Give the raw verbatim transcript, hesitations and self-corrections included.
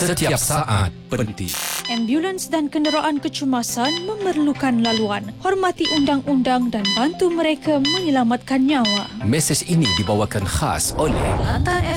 setiap saat penting. Ambulans dan kenderaan kecemasan memerlukan laluan. Hormati undang-undang dan bantu mereka menyelamatkan nyawa. Mesej ini dibawakan khas oleh Lanta